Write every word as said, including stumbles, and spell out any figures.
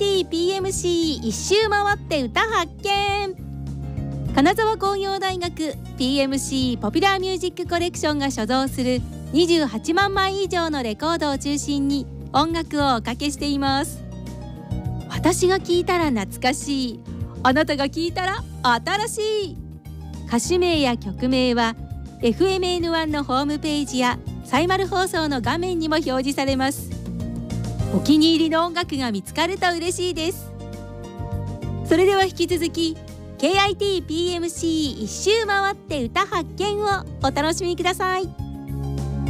ティーピーエムシー 一周回って歌発見。金沢工業大学 ピーエムシー ポピュラーミュージックコレクションが所蔵するにじゅうはちまんまい以上のレコードを中心に音楽をおかけしています。私が聴いたら懐かしい、あなたが聴いたら新しい。歌手名や曲名は エフエムエヌワン のホームページやサイマル放送の画面にも表示されます。お気に入りの音楽が見つかると嬉しいです。それでは引き続き ケーアイティーピーエムシー 一周回って歌発見をお楽しみください。